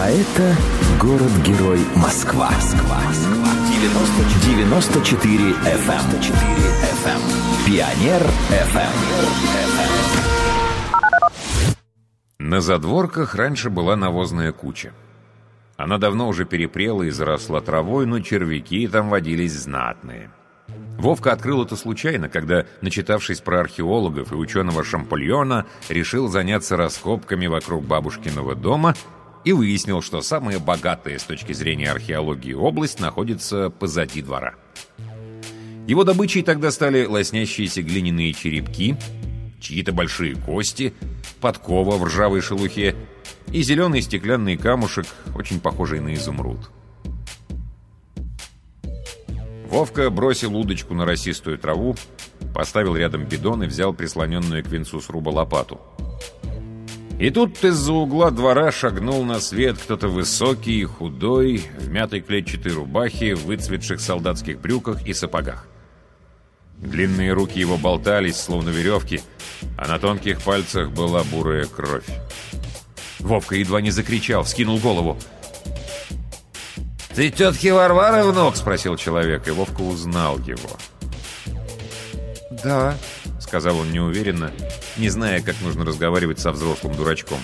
это город-герой Москва. 94 FM. Пионер FM. На задворках раньше была навозная куча. Она давно уже перепрела и заросла травой, но червяки там водились знатные. Вовка открыл это случайно, когда, начитавшись про археологов и ученого Шампольона, решил заняться раскопками вокруг бабушкиного дома и выяснил, что самая богатая с точки зрения археологии область находится позади двора. Его добычей тогда стали лоснящиеся глиняные черепки, чьи-то большие кости, подкова в ржавой шелухе и зеленый стеклянный камушек, очень похожий на изумруд. Вовка бросил удочку на росистую траву, поставил рядом бидон и взял прислоненную к венцу сруба лопату. И тут из-за угла двора шагнул на свет кто-то высокий и худой, в мятой клетчатой рубахе, в выцветших солдатских брюках и сапогах. Длинные руки его болтались, словно веревки, а на тонких пальцах была бурая кровь. Вовка едва не закричал, вскинул голову. «Ты тетки Варвары внук?» — спросил человек, и Вовка узнал его. «Да», — сказал он неуверенно, не зная, как нужно разговаривать со взрослым дурачком.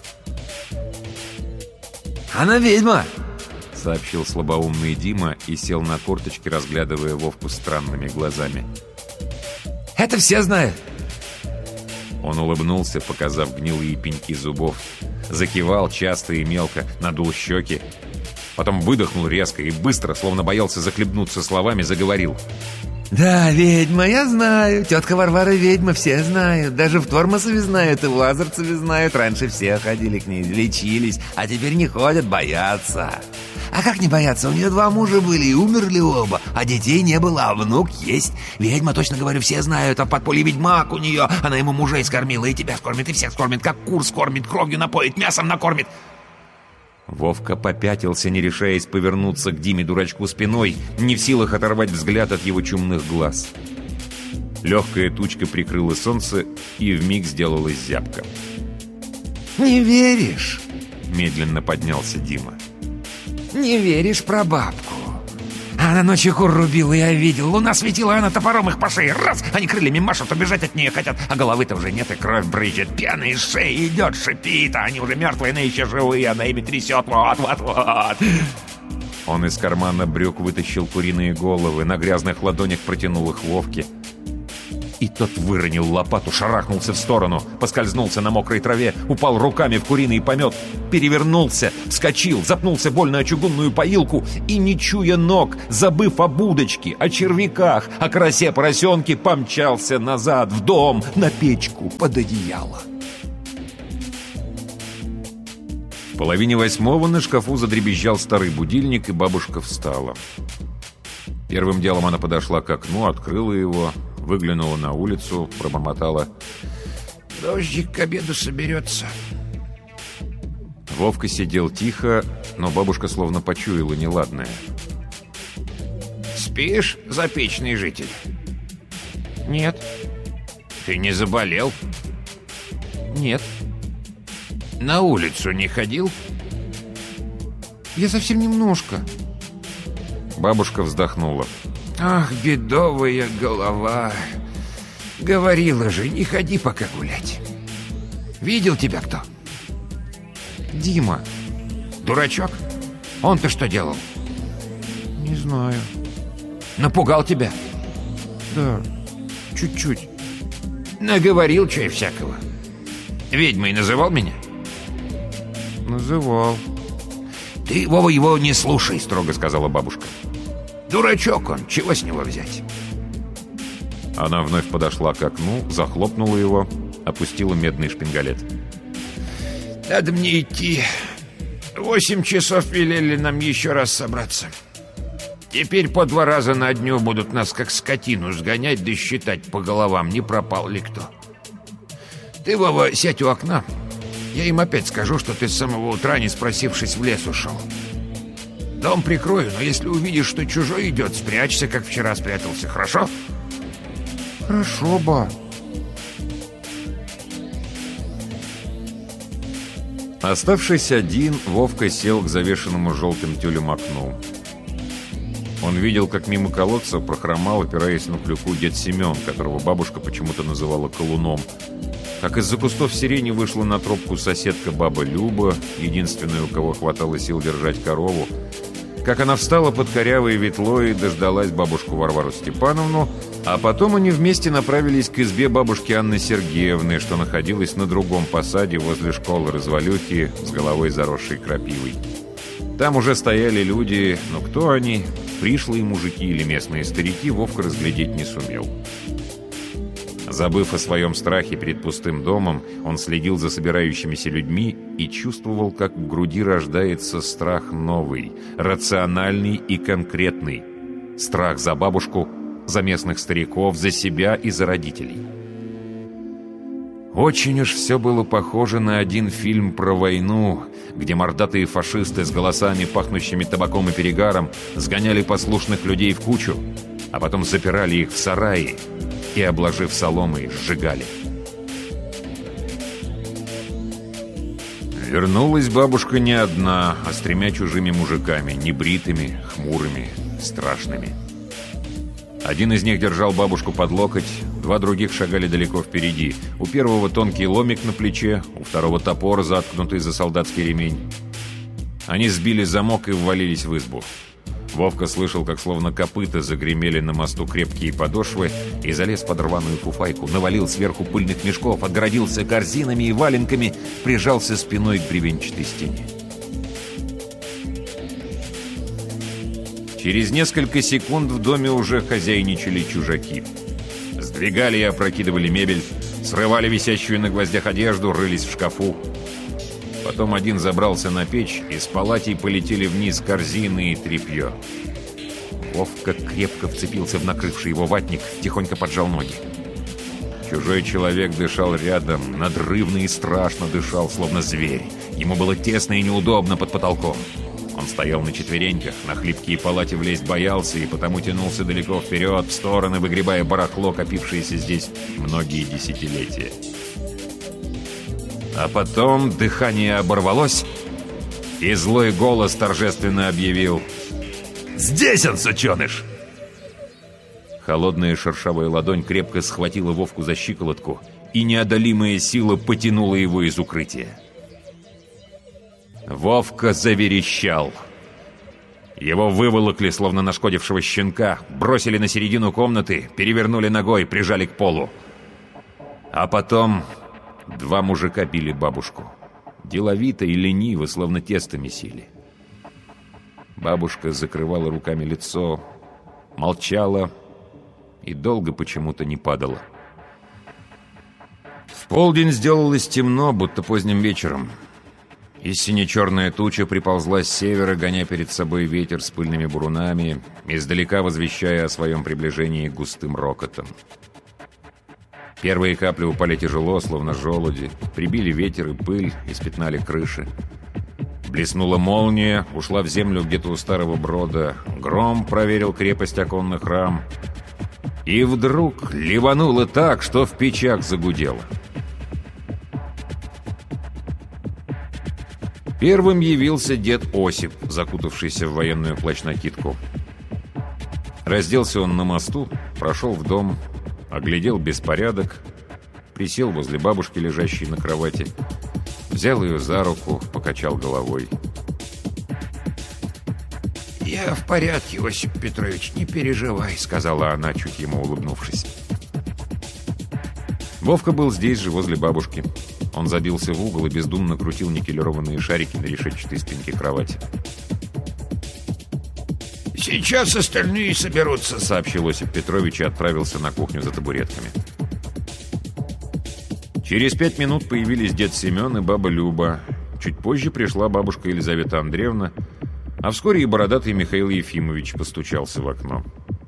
«Она ведьма!» — сообщил слабоумный Дима и сел на корточки, разглядывая Вовку странными глазами. «Это все знают!» Он улыбнулся, показав гнилые пеньки зубов, закивал часто и мелко, надул щеки, потом выдохнул резко и быстро, словно боялся захлебнуться словами, заговорил. «Да, ведьма, я знаю. Тетка Варвара ведьма, все знают. Даже в Тормосове знают и в Лазарцеве знают. Раньше все ходили к ней, лечились, а теперь не ходят, боятся. А как не бояться? У нее 2 мужа были и умерли оба, а детей не было, а внук есть. Ведьма, точно говорю, все знают, а в подполье ведьмак у нее. Она ему мужей скормила, и тебя скормит, и всех скормит, как кур скормит, кровью напоит, мясом накормит». Вовка попятился, не решаясь повернуться к Диме-дурачку спиной, не в силах оторвать взгляд от его чумных глаз. Легкая тучка прикрыла солнце, и вмиг сделалась зябко. «Не веришь?» — медленно поднялся Дима. «Не веришь про бабку? Она ночью кур рубила, я видел. Луна светила, она топором их по шее. Раз! Они крыльями машут, убежать от нее хотят. А головы-то уже нет, и кровь брызжет. Пена из шеи идет, шипит. А они уже мертвые, но еще живые. Она ими трясет. Вот. Он из кармана брюк вытащил куриные головы, на грязных ладонях протянул их Вовке. И тот выронил лопату, шарахнулся в сторону, поскользнулся на мокрой траве, упал руками в куриный помет, перевернулся, вскочил, запнулся больно о чугунную поилку и, не чуя ног, забыв об удочке, о червяках, о карасе поросенке, помчался назад в дом, на печку, под одеяло. В 7:30 на шкафу задребезжал старый будильник, и бабушка встала. Первым делом она подошла к окну, открыла его, выглянула на улицу, пробормотала: «Дождик к обеду соберется». Вовка сидел тихо, но бабушка словно почуяла неладное. «Спишь, запечный житель?» «Нет». «Ты не заболел?» «Нет». «На улицу не ходил?» «Я совсем немножко». Бабушка вздохнула. «Ах, бедовая голова! Говорила же, не ходи пока гулять. Видел тебя кто?» «Дима». «Дурачок? Он-то что делал?» «Не знаю». «Напугал тебя?» «Да, чуть-чуть». «Наговорил чай всякого. Ведьмой называл меня?» «Называл». «Ты, Вова, его не слушай», — строго сказала бабушка. «Дурачок он, чего с него взять?» Она вновь подошла к окну, захлопнула его, опустила медный шпингалет. «Надо мне идти. 8 часов велели нам еще раз собраться. Теперь по 2 раза на дню будут нас как скотину сгонять да считать по головам, не пропал ли кто. Ты, Вова, сядь у окна. Я им опять скажу, что ты с самого утра, не спросившись, в лес ушел. Дом прикрою, но если увидишь, что чужой идет, спрячься, как вчера спрятался, хорошо?» «Хорошо, ба». Оставшись один, Вовка сел к завешенному желтым тюлем окну. Он видел, как мимо колодца прохромал, опираясь на клюку, дед Семен, которого бабушка почему-то называла колуном. Как из-за кустов сирени вышла на тропку соседка баба Люба, единственная, у кого хватало сил держать корову. Как она встала под корявое ветло и дождалась бабушку Варвару Степановну, а потом они вместе направились к избе бабушки Анны Сергеевны, что находилась на другом посаде возле школы-развалюхи с головой заросшей крапивой. Там уже стояли люди, но кто они, пришлые мужики или местные старики, Вовка разглядеть не сумел. Забыв о своем страхе перед пустым домом, он следил за собирающимися людьми и чувствовал, как в груди рождается страх новый, рациональный и конкретный. Страх за бабушку, за местных стариков, за себя и за родителей. Очень уж все было похоже на один фильм про войну, где мордатые фашисты с голосами, пахнущими табаком и перегаром, сгоняли послушных людей в кучу, а потом запирали их в сараи и, обложив соломой, сжигали. Вернулась бабушка не одна, а с 3 чужими мужиками, небритыми, хмурыми, страшными. Один из них держал бабушку под локоть, 2 других шагали далеко впереди. У первого тонкий ломик на плече, у второго топор, заткнутый за солдатский ремень. Они сбили замок и ввалились в избу. Вовка слышал, как словно копыта загремели на мосту крепкие подошвы, и залез под рваную фуфайку, навалил сверху пыльных мешков, отгородился корзинами и валенками, прижался спиной к бревенчатой стене. Через несколько секунд в доме уже хозяйничали чужаки. Сдвигали и опрокидывали мебель, срывали висящую на гвоздях одежду, рылись в шкафу. Потом один забрался на печь, и с палатей полетели вниз корзины и тряпье. Вовка крепко вцепился в накрывший его ватник, тихонько поджал ноги. Чужой человек дышал рядом, надрывно и страшно дышал, словно зверь. Ему было тесно и неудобно под потолком. Он стоял на четвереньках, на хлипкие палати влезть боялся и потому тянулся далеко вперед, в стороны, выгребая барахло, копившееся здесь многие десятилетия. А потом дыхание оборвалось, и злой голос торжественно объявил: «Здесь он, сученыш!» Холодная шершавая ладонь крепко схватила Вовку за щиколотку, и неодолимая сила потянула его из укрытия. Вовка заверещал. Его выволокли, словно нашкодившего щенка, бросили на середину комнаты, перевернули ногой, прижали к полу. А потом 2 мужика били бабушку. Деловито и лениво, словно тесто месили. Бабушка закрывала руками лицо, молчала и долго почему-то не падала. В полдень сделалось темно, будто поздним вечером. И сине-черная туча приползла с севера, гоня перед собой ветер с пыльными бурунами, издалека возвещая о своем приближении густым рокотом. Первые капли упали тяжело, словно желуди, прибили ветер и пыль, испятнали крыши. Блеснула молния, ушла в землю где-то у старого брода, гром проверил крепость оконных рам. И вдруг ливануло так, что в печах загудело. Первым явился дед Осип, закутавшийся в военную плащ-накидку. Разделся он на мосту, прошел в дом, оглядел беспорядок, присел возле бабушки, лежащей на кровати, взял ее за руку, покачал головой. «Я в порядке, Осип Петрович, не переживай», — сказала она, чуть ему улыбнувшись. Вовка был здесь же, возле бабушки. Он забился в угол и бездумно крутил никелированные шарики на решетчатой спинке кровати. «Сейчас остальные соберутся», — сообщил Осип Петрович и отправился на кухню за табуретками. Через 5 минут появились дед Семен и баба Люба. Чуть позже пришла бабушка Елизавета Андреевна, а вскоре и бородатый Михаил Ефимович постучался в окно.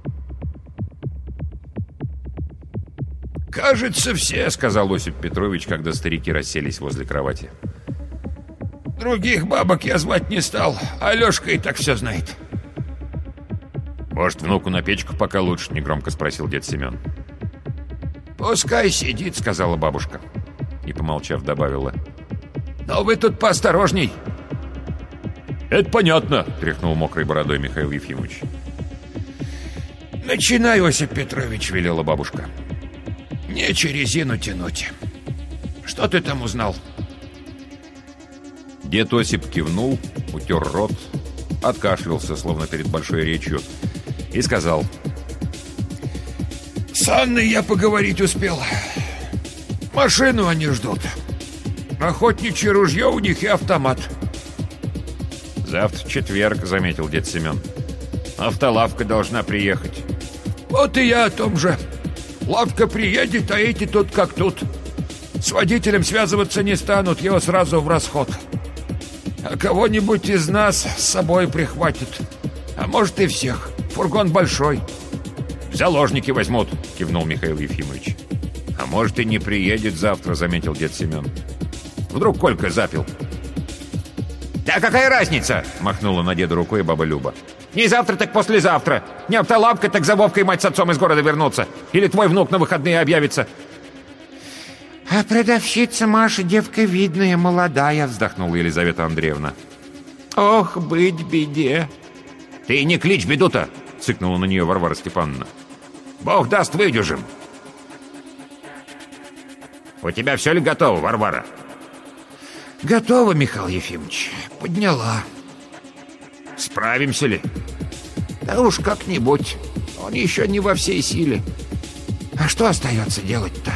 «Кажется, все», — сказал Осип Петрович, когда старики расселись возле кровати. «Других бабок я звать не стал, а Лешка и так все знает». «Может, внуку на печку пока лучше?» — негромко спросил дед Семен. «Пускай сидит», — сказала бабушка. И, помолчав, добавила: Но вы тут поосторожней. «Это понятно», — тряхнул мокрой бородой Михаил Ефимович. «Начинай, Осип Петрович», — велела бабушка. «Нече резину тянуть. Что ты там узнал?» Дед Осип кивнул, утер рот, откашлялся, словно перед большой речью, и сказал: «С Анной я поговорить успел. Машину они ждут. Охотничье ружье у них и автомат». «Завтра четверг», — заметил дед Семен. «Автолавка должна приехать». «Вот и я о том же. Лавка приедет, а эти тут как тут. С водителем связываться не станут, его сразу в расход. А кого-нибудь из нас с собой прихватит. А может и всех. Фургон большой». «В заложники возьмут», — кивнул Михаил Ефимович. «А может и не приедет завтра», — заметил дед Семен. «Вдруг Колька запил». «Да какая разница?» — махнула на деда рукой баба Люба. «Не завтра, так послезавтра. Не автолавка, так за Вовкой мать с отцом из города вернутся. Или твой внук на выходные объявится». «А продавщица Маша девка видная, молодая», — вздохнула Елизавета Андреевна. «Ох, быть беде». «Ты не кличь беду-то!» — цыкнула на нее Варвара Степановна. «Бог даст, выдержим». «У тебя все ли готово, Варвара?» «Готово, Михаил Ефимович. Подняла». «Справимся ли?» «Да уж как-нибудь. Он еще не во всей силе. А что остается делать-то?»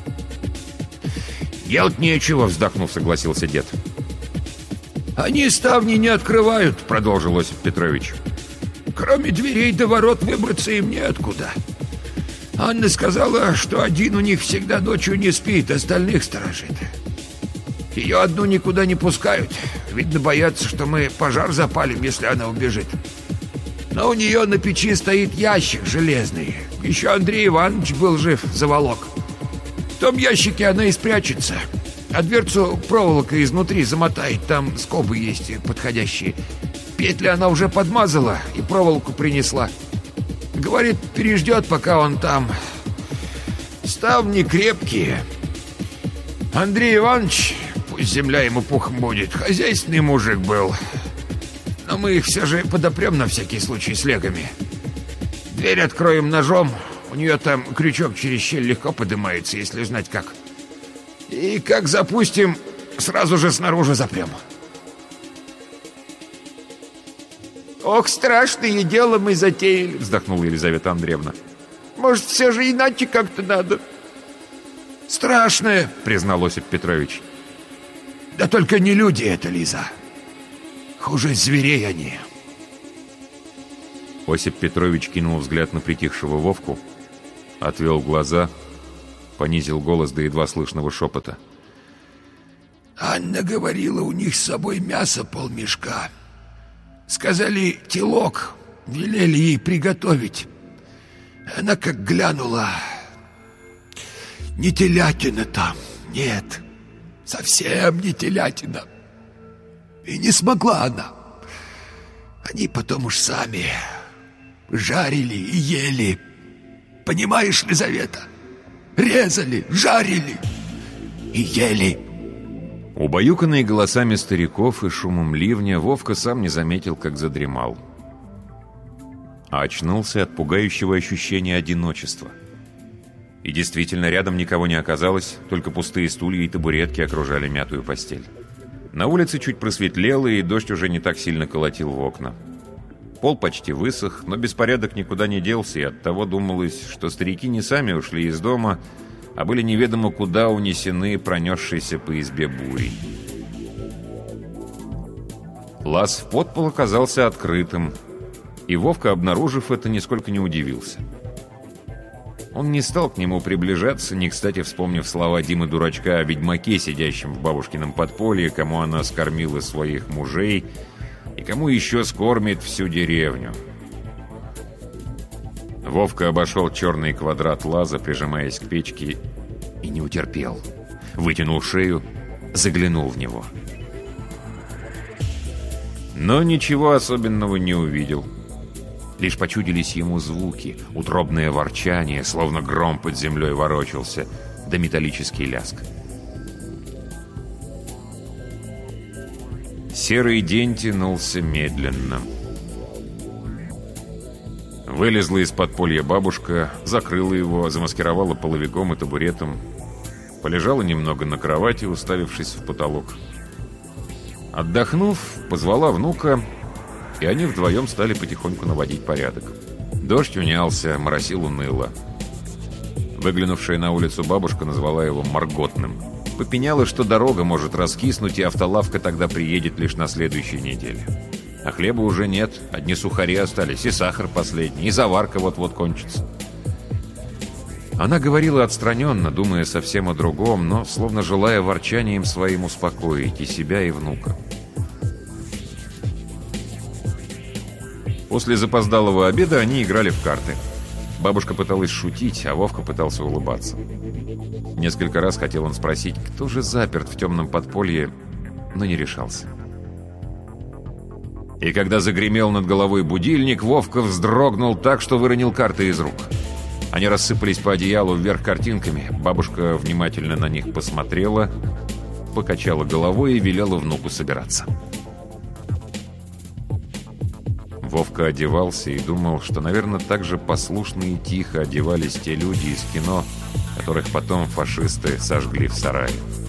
«Делать нечего», — вздохнув, согласился дед. «Они ставни не открывают», — продолжил Осип Петрович. «Кроме дверей до ворот выбраться им неоткуда. Анна сказала, что один у них всегда ночью не спит, остальных сторожит. Ее одну никуда не пускают. Видно, боятся, что мы пожар запалим, если она убежит. Но у нее на печи стоит ящик железный. Еще Андрей Иванович был жив, заволок. В том ящике она и спрячется. А дверцу проволокой изнутри замотает. Там скобы есть подходящие. Петли она уже подмазала и проволоку принесла. Говорит, переждет, пока он там. Ставни крепкие. Андрей Иванович, пусть земля ему пухом будет, хозяйственный мужик был. Но мы их все же подопрем на всякий случай слегами. Дверь откроем ножом. У нее там крючок через щель легко поднимается, если знать как. И как запустим, сразу же снаружи запрем. «Ох, страшное дело мы затеяли», — вздохнула Елизавета Андреевна. «Может, все же иначе как-то надо?» «Страшное», — признал Осип Петрович. «Да только не люди это, Лиза. Хуже зверей они». Осип Петрович кинул взгляд на притихшего Вовку, отвел глаза, понизил голос до едва слышного шепота. «Анна говорила, у них с собой мясо полмешка. Сказали, телок, велели ей приготовить. Она как глянула. Не телятина там, нет, совсем не телятина. И не смогла она. Они потом уж сами жарили и ели. Понимаешь, Лизавета? Резали, жарили и ели». Убаюканный голосами стариков и шумом ливня, Вовка сам не заметил, как задремал. А очнулся от пугающего ощущения одиночества. И действительно, рядом никого не оказалось, только пустые стулья и табуретки окружали мятую постель. На улице чуть просветлело, и дождь уже не так сильно колотил в окна. Пол почти высох, но беспорядок никуда не делся, и оттого думалось, что старики не сами ушли из дома, а были неведомо куда унесены пронесшейся по избе бурей. Лаз в подпол оказался открытым, и Вовка, обнаружив это, нисколько не удивился. Он не стал к нему приближаться, не кстати вспомнив слова Димы Дурачка о ведьмаке, сидящем в бабушкином подполье, кому она скормила своих мужей и кому еще скормит всю деревню. Вовка обошел черный квадрат лаза, прижимаясь к печке, и не утерпел. Вытянул шею, заглянул в него. Но ничего особенного не увидел. Лишь почудились ему звуки, утробное ворчание, словно гром под землей ворочался, да металлический лязг. Серый день тянулся медленно. Вылезла из подполья бабушка, закрыла его, замаскировала половиком и табуретом, полежала немного на кровати, уставившись в потолок. Отдохнув, позвала внука, и они вдвоем стали потихоньку наводить порядок. Дождь унялся, моросил уныло. Выглянувшая на улицу бабушка назвала его Марготным. Попеняла, что дорога может раскиснуть, и автолавка тогда приедет лишь на следующей неделе. А хлеба уже нет, одни сухари остались, и сахар последний, и заварка вот-вот кончится. Она говорила отстраненно, думая совсем о другом, но словно желая ворчанием своим успокоить и себя, и внука. После запоздалого обеда они играли в карты. Бабушка пыталась шутить, а Вовка пытался улыбаться. Несколько раз хотел он спросить, кто же заперт в темном подполье, но не решался. И когда загремел над головой будильник, Вовка вздрогнул так, что выронил карты из рук. Они рассыпались по одеялу вверх картинками. Бабушка внимательно на них посмотрела, покачала головой и велела внуку собираться. Вовка одевался и думал, что, наверное, так же послушно и тихо одевались те люди из кино, которых потом фашисты сожгли в сарае.